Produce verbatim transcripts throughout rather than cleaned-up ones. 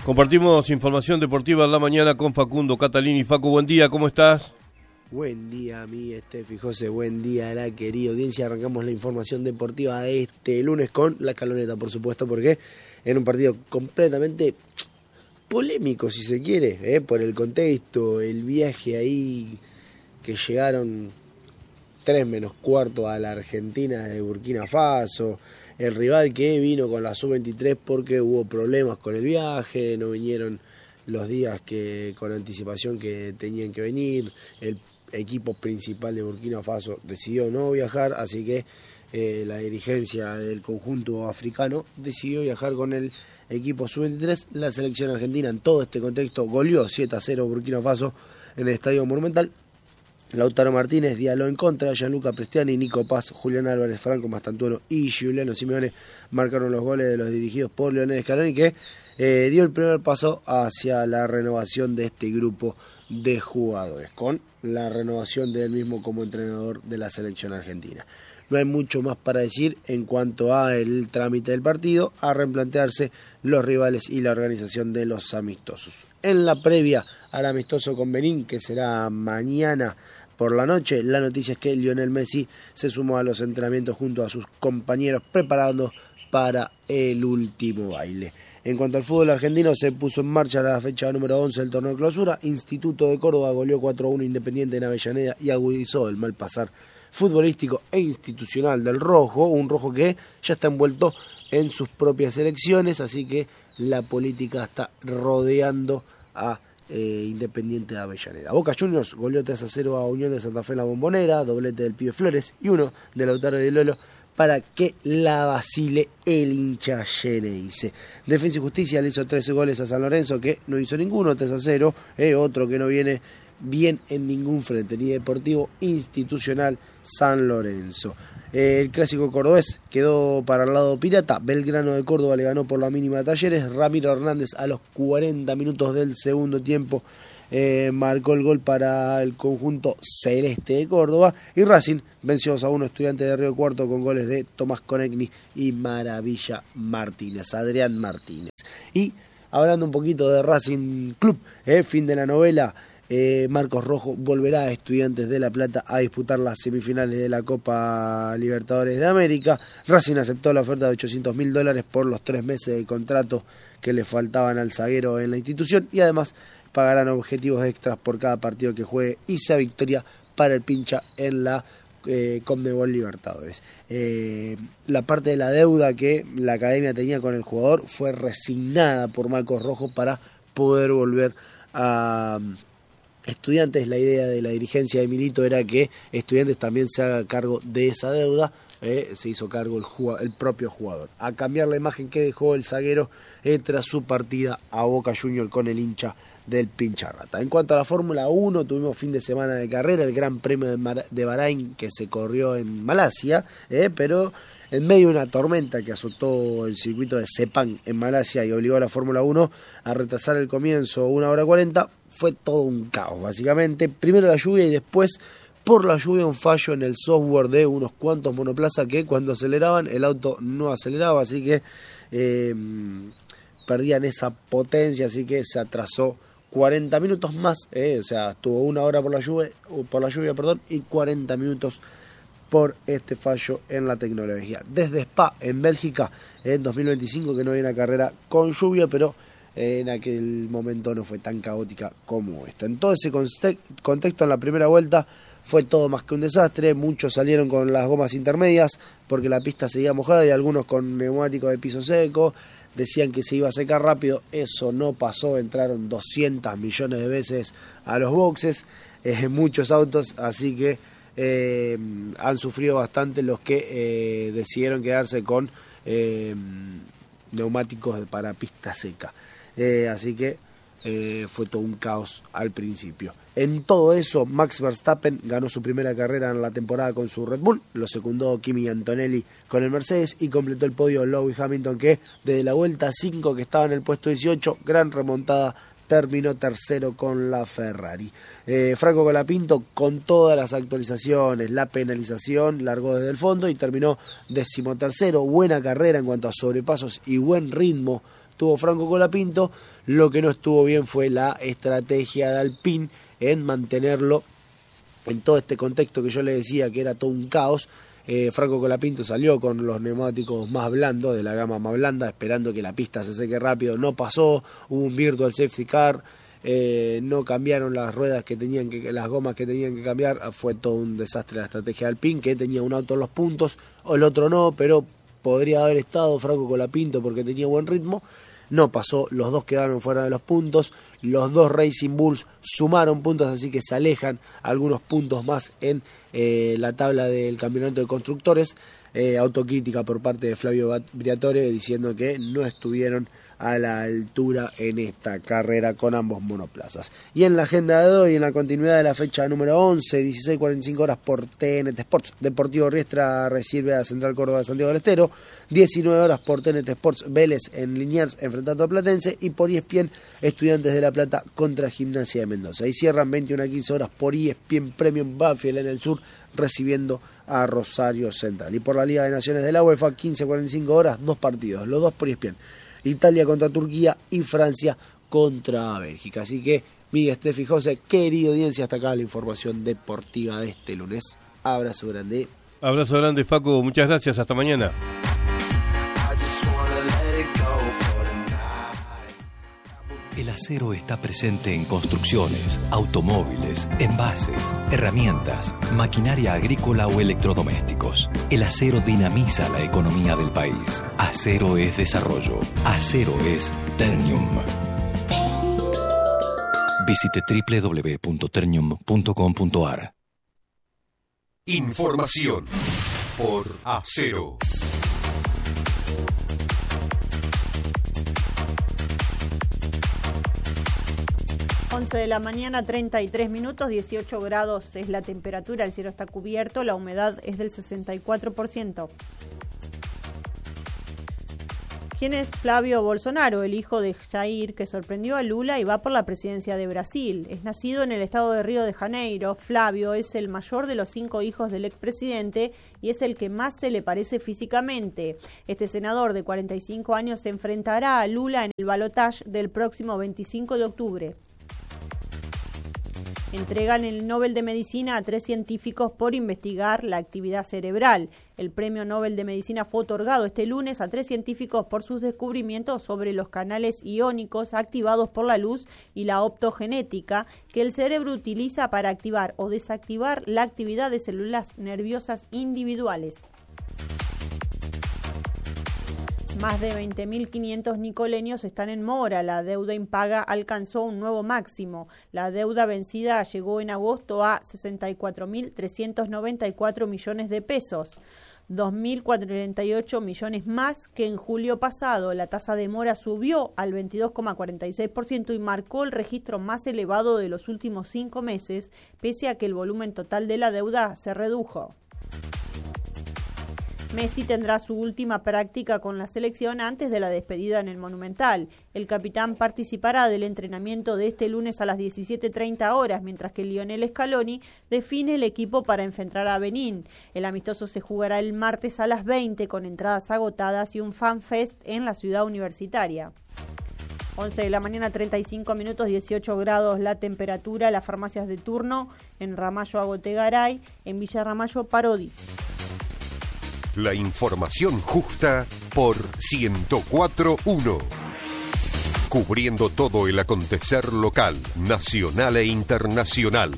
Compartimos información deportiva en la mañana con Facundo Catalini. Facu, buen día, ¿cómo estás? Buen día a mí, Estefi José, buen día a la querida audiencia. Arrancamos la información deportiva de este lunes con la escaloneta, por supuesto, porque en un partido completamente polémico, si se quiere, ¿eh? por el contexto, el viaje ahí que llegaron tres menos cuarto a la Argentina de Burkina Faso, el rival que vino con la sub veintitrés porque hubo problemas con el viaje, no vinieron los días que con anticipación que tenían que venir, el equipo principal de Burkina Faso decidió no viajar, así que eh, la dirigencia del conjunto africano decidió viajar con el equipo sub veintitrés. La selección argentina en todo este contexto goleó siete a cero Burkina Faso en el Estadio Monumental. Lautaro Martínez dialogó en contra, Gianluca Prestiani, Nico Paz, Julián Álvarez, Franco Mastantuono y Giuliano Simeone marcaron los goles de los dirigidos por Lionel Scaloni, que eh, dio el primer paso hacia la renovación de este grupo de jugadores, con la renovación de él mismo como entrenador de la selección argentina. No hay mucho más para decir en cuanto a el trámite del partido, a replantearse los rivales y la organización de los amistosos. En la previa al amistoso con Benín, que será mañana por la noche, la noticia es que Lionel Messi se sumó a los entrenamientos junto a sus compañeros preparando para el último baile. En cuanto al fútbol argentino, se puso en marcha la fecha número once del torneo de clausura. Instituto de Córdoba goleó cuatro a uno Independiente en Avellaneda y agudizó el mal pasar futbolístico e institucional del rojo, un rojo que ya está envuelto en sus propias elecciones, así que la política está rodeando a eh, Independiente de Avellaneda. Boca Juniors goleó tres a cero a Unión de Santa Fe en la Bombonera, doblete del Pibe Flores y uno de Lautaro de Lolo para que la vacile el hincha Xeneize. Defensa y Justicia le hizo trece goles a San Lorenzo, que no hizo ninguno, tres a cero, eh, otro que no viene bien en ningún frente, ni deportivo, institucional, San Lorenzo. Eh, el clásico cordobés quedó para el lado pirata. Belgrano de Córdoba le ganó por la mínima a Talleres. Ramiro Hernández a los cuarenta minutos del segundo tiempo eh, marcó el gol para el conjunto celeste de Córdoba. Y Racing venció dos a uno Estudiantes de Río Cuarto con goles de Tomás Conegni y Maravilla Martínez, Adrián Martínez. Y hablando un poquito de Racing Club, eh, fin de la novela. Eh, Marcos Rojo volverá a Estudiantes de La Plata a disputar las semifinales de la Copa Libertadores de América. Racing aceptó la oferta de ochocientos mil dólares por los tres meses de contrato que le faltaban al zaguero en la institución y además pagarán objetivos extras por cada partido que juegue y sea victoria para el pincha en la eh, Conmebol Libertadores. Eh, la parte de la deuda que la academia tenía con el jugador fue resignada por Marcos Rojo para poder volver a Estudiantes. La idea de la dirigencia de Milito era que Estudiantes también se haga cargo de esa deuda. Eh, se hizo cargo el, jugador, el propio jugador. A cambiar la imagen que dejó el zaguero eh, tras su partida a Boca Juniors con el hincha del Pincharrata. En cuanto a la Fórmula uno, tuvimos fin de semana de carrera, el Gran Premio de, Mar- de Bahrein que se corrió en Malasia, eh, pero en medio de una tormenta que azotó el circuito de Sepang en Malasia y obligó a la Fórmula uno a retrasar el comienzo una hora cuarenta, fue todo un caos básicamente. Primero la lluvia y después por la lluvia un fallo en el software de unos cuantos monoplazas que cuando aceleraban el auto no aceleraba, así que eh, perdían esa potencia, así que se atrasó cuarenta minutos más, eh, o sea, estuvo una hora por la lluvia, por la lluvia perdón, y cuarenta minutos por este fallo en la tecnología. Desde Spa, en Bélgica, en dos mil veinticinco, que no hay una carrera con lluvia, pero en aquel momento no fue tan caótica como esta. En todo ese contexto, en la primera vuelta fue todo más que un desastre. Muchos salieron con las gomas intermedias porque la pista seguía mojada y algunos con neumáticos de piso seco. Decían que se iba a secar rápido, eso no pasó, entraron doscientos millones de veces a los boxes, eh, muchos autos, así que eh, han sufrido bastante los que eh, decidieron quedarse con eh, neumáticos para pista seca. Eh, así que eh, fue todo un caos al principio. En todo eso, Max Verstappen ganó su primera carrera en la temporada con su Red Bull, lo secundó Kimi Antonelli con el Mercedes y completó el podio Lewis Hamilton, que desde la vuelta cinco, que estaba en el puesto dieciocho, gran remontada, terminó tercero con la Ferrari. Eh, Franco Colapinto, con todas las actualizaciones, la penalización, largó desde el fondo y terminó decimotercero. Buena carrera en cuanto a sobrepasos y buen ritmo estuvo Franco Colapinto. Lo que no estuvo bien fue la estrategia de Alpine en mantenerlo en todo este contexto que yo le decía que era todo un caos. eh, Franco Colapinto salió con los neumáticos más blandos, de la gama más blanda, esperando que la pista se seque rápido. No pasó, hubo un virtual safety car, eh, no cambiaron las ruedas que tenían que, las gomas que tenían que cambiar. Fue todo un desastre la estrategia de Alpine, que tenía un auto en los puntos, o el otro no, pero podría haber estado Franco Colapinto porque tenía buen ritmo. No pasó, los dos quedaron fuera de los puntos, los dos Racing Bulls sumaron puntos, así que se alejan algunos puntos más en eh, la tabla del campeonato de constructores. Eh, autocrítica por parte de Flavio Briatore diciendo que no estuvieron a la altura en esta carrera con ambos monoplazas. Y en la agenda de hoy, en la continuidad de la fecha número once, dieciséis cuarenta y cinco horas por T N T Sports, Deportivo Riestra recibe a Central Córdoba de Santiago del Estero, diecinueve horas por T N T Sports, Vélez en Liniers enfrentando a Platense, y por E S P N Estudiantes de La Plata contra Gimnasia de Mendoza. Y cierran veintiuna a quince horas por E S P N Premium Banfield en el sur recibiendo a Rosario Central. Y por la Liga de Naciones de la UEFA, quince cuarenta y cinco horas, dos partidos, los dos por E S P N. Italia contra Turquía y Francia contra Bélgica. Así que, Miguel, Steffi, José, querida audiencia, hasta acá la información deportiva de este lunes. Abrazo grande. Abrazo grande, Facu. Muchas gracias. Hasta mañana. El acero está presente en construcciones, automóviles, envases, herramientas, maquinaria agrícola o electrodomésticos. El acero dinamiza la economía del país. Acero es desarrollo. Acero es Ternium. Visite doble u doble u doble u punto ternium punto com punto a r. Información por Acero. once de la mañana, treinta y tres minutos, dieciocho grados es la temperatura, el cielo está cubierto, la humedad es del sesenta y cuatro por ciento. ¿Quién es Flavio Bolsonaro, el hijo de Jair, que sorprendió a Lula y va por la presidencia de Brasil? Es nacido en el estado de Río de Janeiro. Flavio es el mayor de los cinco hijos del expresidente y es el que más se le parece físicamente. Este senador de cuarenta y cinco años se enfrentará a Lula en el balotaje del próximo veinticinco de octubre. Entregan el Nobel de Medicina a tres científicos por investigar la actividad cerebral. El premio Nobel de Medicina fue otorgado este lunes a tres científicos por sus descubrimientos sobre los canales iónicos activados por la luz y la optogenética que el cerebro utiliza para activar o desactivar la actividad de células nerviosas individuales. Más de veinte mil quinientos nicoleños están en mora. La deuda impaga alcanzó un nuevo máximo. La deuda vencida llegó en agosto a sesenta y cuatro mil trescientos noventa y cuatro millones de pesos, dos mil cuarenta y ocho millones más que en julio pasado. La tasa de mora subió al veintidós coma cuarenta y seis por ciento y marcó el registro más elevado de los últimos cinco meses, pese a que el volumen total de la deuda se redujo. Messi tendrá su última práctica con la selección antes de la despedida en el Monumental. El capitán participará del entrenamiento de este lunes a las diecisiete treinta horas, mientras que Lionel Scaloni define el equipo para enfrentar a Benín. El amistoso se jugará el martes a las veinte con entradas agotadas y un fanfest en la ciudad universitaria. once de la mañana, treinta y cinco minutos, dieciocho grados la temperatura. Las farmacias de turno en Ramallo Agotegaray, en Villa Ramallo Parodi. La información justa por ciento cuatro punto uno. Cubriendo todo el acontecer local, nacional e internacional.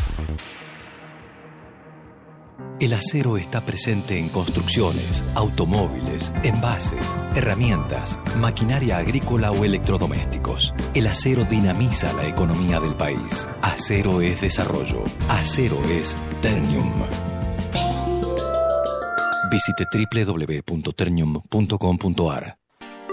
El acero está presente en construcciones, automóviles, envases, herramientas, maquinaria agrícola o electrodomésticos. El acero dinamiza la economía del país. Acero es desarrollo. Acero es Ternium. Visite doble u doble u doble u punto ternium punto com punto a r.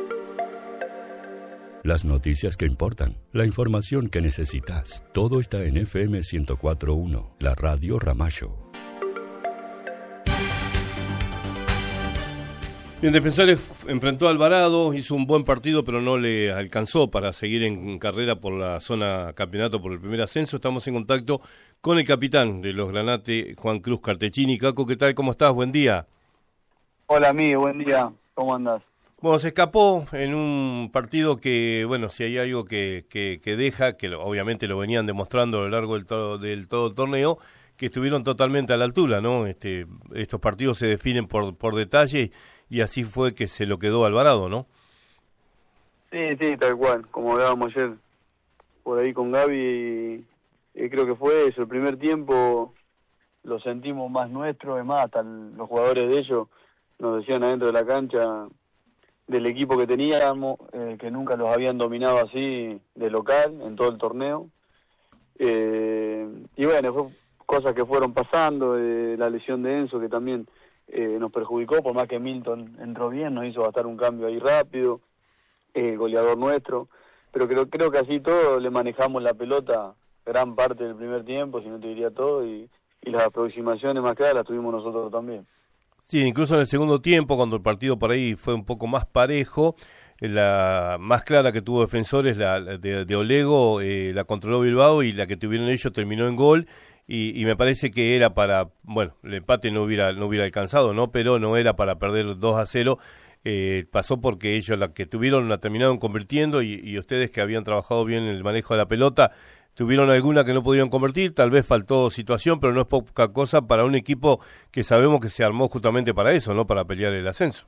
Las noticias que importan, la información que necesitas, todo está en F M ciento cuatro punto uno, la radio Ramallo. Bien, Defensores enfrentó a Alvarado, hizo un buen partido, pero no le alcanzó para seguir en carrera por la zona campeonato por el primer ascenso. Estamos en contacto con el capitán de los Granate, Juan Cruz Cartechini. Caco, ¿qué tal? ¿Cómo estás? Buen día. Hola, amigo, buen día. ¿Cómo andás? Bueno, se escapó en un partido que, bueno, si hay algo que, que, que deja, que lo, obviamente lo venían demostrando a lo largo del todo, del todo el torneo, que estuvieron totalmente a la altura, ¿no? Este, estos partidos se definen por, por detalle y así fue que se lo quedó Alvarado, ¿no? Sí, sí, tal cual, como hablábamos ayer por ahí con Gaby, y, y creo que fue eso, el primer tiempo lo sentimos más nuestro, es más, hasta el, los jugadores de ellos nos decían adentro de la cancha del equipo que teníamos, eh, que nunca los habían dominado así de local en todo el torneo. Eh, y bueno, fue cosas que fueron pasando, eh, la lesión de Enzo que también eh, nos perjudicó, por más que Milton entró bien, nos hizo gastar un cambio ahí rápido, eh, goleador nuestro, pero creo, creo que así todo le manejamos la pelota gran parte del primer tiempo, si no te diría todo, y, y las aproximaciones más claras las tuvimos nosotros también. Sí, incluso en el segundo tiempo, cuando el partido por ahí fue un poco más parejo, la más clara que tuvo Defensores, la de, de Olego, eh, la controló Bilbao y la que tuvieron ellos terminó en gol y, y me parece que era para, bueno, el empate no hubiera no hubiera alcanzado, ¿no? Pero no era para perder dos a cero, eh, pasó porque ellos la que tuvieron la terminaron convirtiendo y, y ustedes que habían trabajado bien en el manejo de la pelota, tuvieron alguna que no pudieron convertir, tal vez faltó situación, pero no es poca cosa para un equipo que sabemos que se armó justamente para eso, ¿no? Para pelear el ascenso.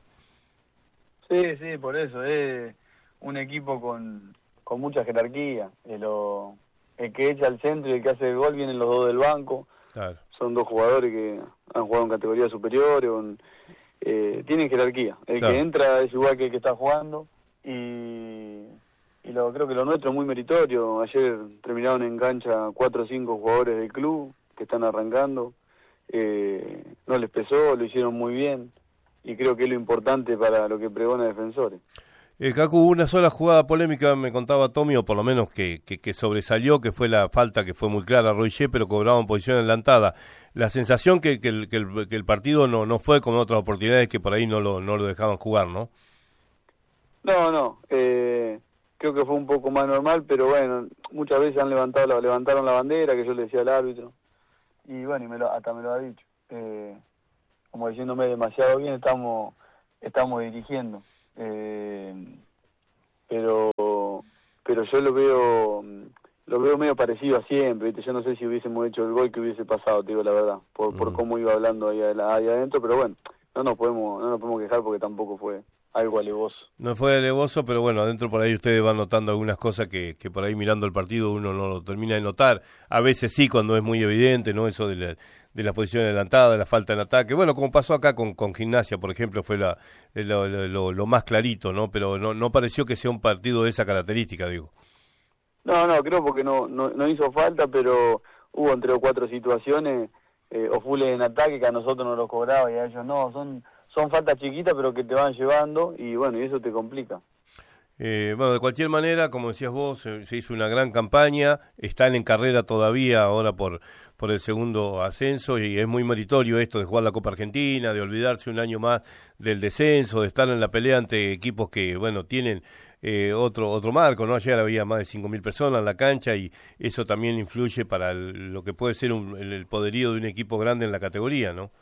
Sí, sí, por eso, es un equipo con, con mucha jerarquía, el, lo, el que echa al centro y el que hace el gol vienen los dos del banco, claro. Son dos jugadores que han jugado en categorías superiores, con, eh, tienen jerarquía, el claro. que entra es igual que el que está jugando y... Y lo, creo que lo nuestro es muy meritorio. Ayer terminaron en cancha cuatro o cinco jugadores del club que están arrancando. Eh, no les pesó, lo hicieron muy bien. Y creo que es lo importante para lo que pregona Defensores. Eh, Cacu, una sola jugada polémica me contaba Tommy, o por lo menos que, que, que sobresalió, que fue la falta que fue muy clara a Roger, pero cobraba en posición adelantada. La sensación que, que, el, que, el, que el partido no, no fue como otras oportunidades que por ahí no lo, no lo dejaban jugar, ¿no? No, no. Eh... Creo que fue un poco más normal, pero bueno, muchas veces han levantado la, levantaron la bandera, que yo le decía al árbitro, y bueno, y me lo, hasta me lo ha dicho. Eh, como diciéndome demasiado bien, estamos estamos dirigiendo. Eh, pero pero yo lo veo lo veo medio parecido a siempre, ¿viste? Yo no sé si hubiésemos hecho el gol que hubiese pasado, te digo la verdad, por, mm. por cómo iba hablando ahí, ahí adentro, pero bueno, no nos podemos no nos podemos quejar porque tampoco fue algo alevoso. No fue alevoso, pero bueno, adentro por ahí ustedes van notando algunas cosas que, que por ahí mirando el partido uno no lo termina de notar. A veces sí, cuando es muy evidente, ¿no? Eso de la, de la posición adelantada, de la falta en ataque. Bueno, como pasó acá con, con Gimnasia, por ejemplo, fue la, lo, lo, lo más clarito, ¿no? Pero no, no pareció que sea un partido de esa característica, digo. No, no, creo porque no, no, no hizo falta, pero hubo entre o cuatro situaciones, eh, o full en ataque, que a nosotros nos lo cobraba y a ellos no, son... Son faltas chiquitas, pero que te van llevando, y bueno, y eso te complica. Eh, bueno, de cualquier manera, como decías vos, se, se hizo una gran campaña, están en carrera todavía ahora por, por el segundo ascenso, y es muy meritorio esto de jugar la Copa Argentina, de olvidarse un año más del descenso, de estar en la pelea ante equipos que, bueno, tienen eh, otro otro marco, ¿no? Ayer había más de cinco mil personas en la cancha, y eso también influye para el, lo que puede ser un, el poderío de un equipo grande en la categoría, ¿no?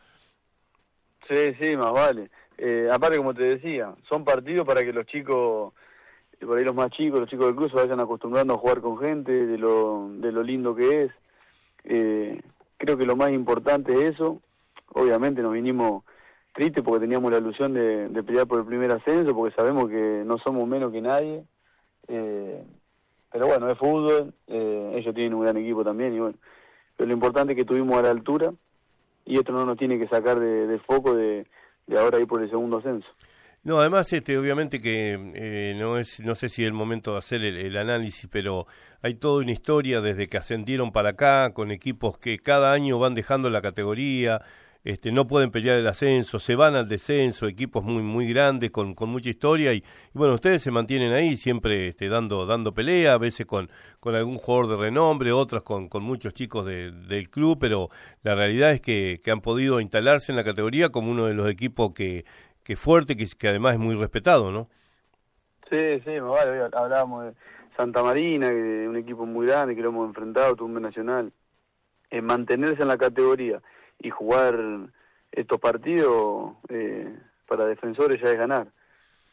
Sí, sí, más vale. Eh, aparte, como te decía, son partidos para que los chicos, por ahí los más chicos, los chicos del club se vayan acostumbrando a jugar con gente, de lo, de lo lindo que es. Eh, creo que lo más importante es eso. Obviamente nos vinimos tristes porque teníamos la ilusión de, de pelear por el primer ascenso, porque sabemos que no somos menos que nadie. Eh, pero bueno, es fútbol, eh, ellos tienen un gran equipo también, y bueno. Pero lo importante es que estuvimos a la altura, y esto no nos tiene que sacar de, de foco de, de ahora ir por el segundo ascenso. No, además, este, obviamente que eh, no es, no sé si es el momento de hacer el, el análisis, pero hay toda una historia desde que ascendieron para acá, con equipos que cada año van dejando la categoría, este, no pueden pelear el ascenso, se van al descenso, equipos muy muy grandes con, con mucha historia, y, y bueno, ustedes se mantienen ahí siempre este, dando dando pelea, a veces con, con algún jugador de renombre, otras con, con muchos chicos de, del club, pero la realidad es que, que han podido instalarse en la categoría como uno de los equipos que, que fuerte, que, que además es muy respetado, ¿no? Sí, sí, me vale, hablábamos de Santa Marina, que es un equipo muy grande, que lo hemos enfrentado, tuvo un nacional, en mantenerse en la categoría y jugar estos partidos eh, para Defensores ya es ganar.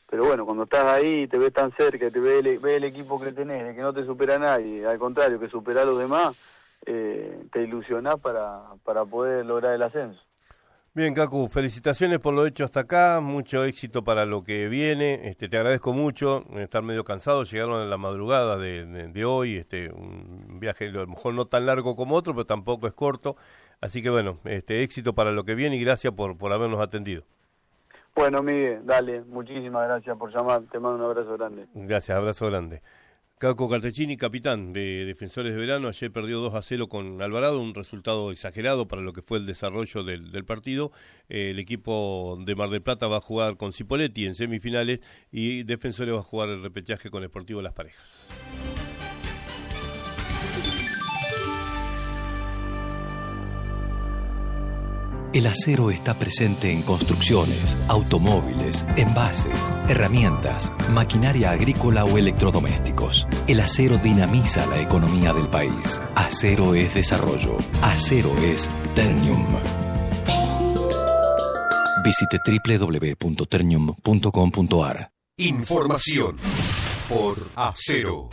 pero bueno, cuando estás ahí, te ves tan cerca, te ves el, ves el equipo que tenés, de que no te supera nadie, al contrario, que supera a los demás, eh, te ilusionás para, para poder lograr el ascenso. Bien, Cacu, felicitaciones por lo hecho hasta acá, mucho éxito para lo que viene, este, te agradezco mucho, estar medio cansado, llegaron en la madrugada de, de, de hoy, este, un viaje a lo mejor no tan largo como otro, pero tampoco es corto, así que bueno, este, éxito para lo que viene y gracias por, por habernos atendido. Bueno, Miguel, dale, muchísimas gracias por llamar, te mando un abrazo grande. Gracias, abrazo grande. Caco Caltechini, capitán de Defensores de Belgrano, ayer perdió dos a cero con Alvarado, un resultado exagerado para lo que fue el desarrollo del, del partido. Eh, el equipo de Mar del Plata va a jugar con Cipolletti en semifinales y Defensores va a jugar el repechaje con Sportivo Las Parejas. El acero está presente en construcciones, automóviles, envases, herramientas, maquinaria agrícola o electrodomésticos. El acero dinamiza la economía del país. Acero es desarrollo. Acero es Ternium. Visite doble u doble u doble u punto ternium punto com punto a r. Información por Acero.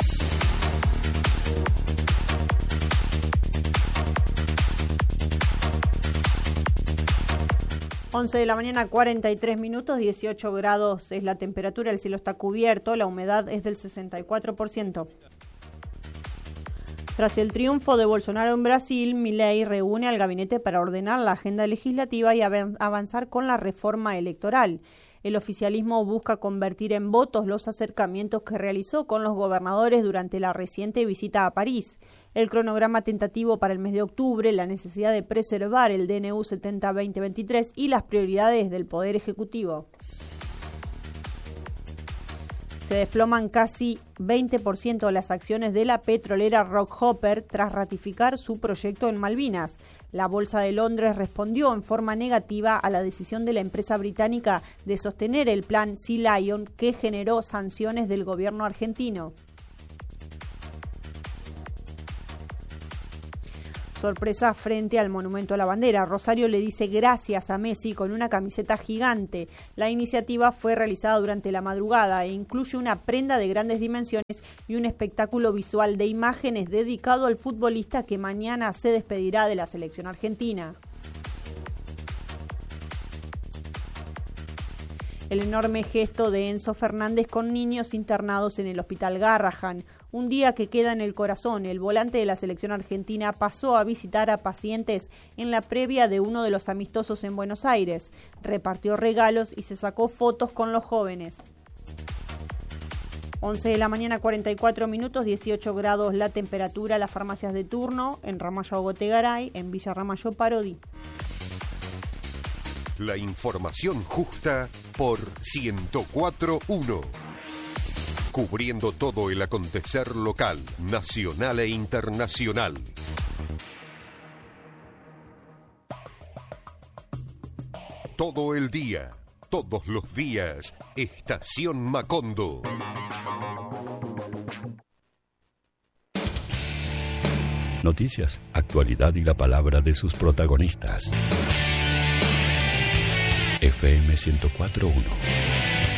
once de la mañana, cuarenta y tres minutos, dieciocho grados es la temperatura, el cielo está cubierto, la humedad es del sesenta y cuatro por ciento. Tras el triunfo de Bolsonaro en Brasil, Milei reúne al gabinete para ordenar la agenda legislativa y avanzar con la reforma electoral. El oficialismo busca convertir en votos los acercamientos que realizó con los gobernadores durante la reciente visita a París. El cronograma tentativo para el mes de octubre, la necesidad de preservar el D N U setenta veinte veintitrés y las prioridades del Poder Ejecutivo. Se desploman casi veinte por ciento de las acciones de la petrolera Rockhopper tras ratificar su proyecto en Malvinas. La Bolsa de Londres respondió en forma negativa a la decisión de la empresa británica de sostener el plan Sea Lion, que generó sanciones del gobierno argentino. Sorpresa frente al Monumento a la Bandera. Rosario le dice gracias a Messi con una camiseta gigante. La iniciativa fue realizada durante la madrugada e incluye una prenda de grandes dimensiones y un espectáculo visual de imágenes dedicado al futbolista que mañana se despedirá de la selección argentina. El enorme gesto de Enzo Fernández con niños internados en el Hospital Garrahan. Un día que queda en el corazón. El volante de la selección argentina pasó a visitar a pacientes en la previa de uno de los amistosos en Buenos Aires. Repartió regalos y se sacó fotos con los jóvenes. once de la mañana, cuarenta y cuatro minutos, dieciocho grados la temperatura. Las farmacias de turno en Ramallo Gotegaray, en Villa Ramallo Parodi. La información justa por ciento cuatro punto uno. Cubriendo todo el acontecer local, nacional e internacional. Todo el día, todos los días, Estación Macondo. Noticias, actualidad y la palabra de sus protagonistas. F M ciento cuatro punto uno.